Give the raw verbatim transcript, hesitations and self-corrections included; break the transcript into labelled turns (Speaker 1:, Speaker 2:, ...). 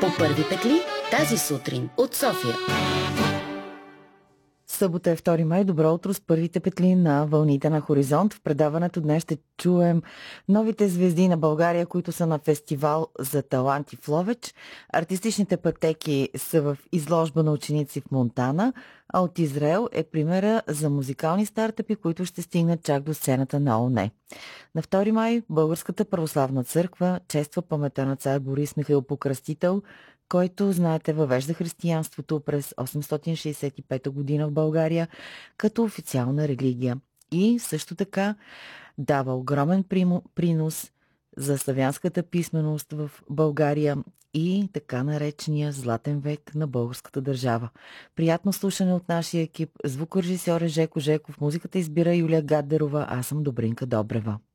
Speaker 1: По първи петли тази сутрин от София.
Speaker 2: Събота е втори май. Добро утро с първите петли на вълните на Хоризонт. В предаването днес ще чуем новите звезди на България, които са на фестивал за таланти в Ловеч. Артистичните пътеки са в изложба на ученици в Монтана, а от Израел е примера за музикални стартъпи, които ще стигнат чак до сцената на ООН. На втори май Българската православна църква чества паметта на цар Борис Михаил Покръстител, който, знаете, въвежда християнството през осемстотин шейсет и пета година в България като официална религия. И също така дава огромен принос за славянската писменост в България и така наречения златен век на българската държава. Приятно слушане от нашия екип. Звукорежисьор е Жеко Жеков, музиката избира Юлия Гаддерова, аз съм Добринка Добрева.